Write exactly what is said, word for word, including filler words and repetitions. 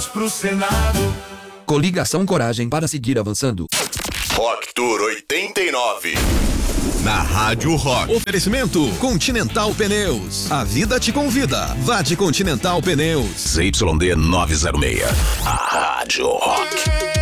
pro Senado. Coligação Coragem para seguir avançando. Rock Tour oitenta e nove. Na Rádio Rock. Oferecimento Continental Pneus. A vida te convida. Vá de Continental Pneus. Z Y D novecentos e seis. A Rádio Rock.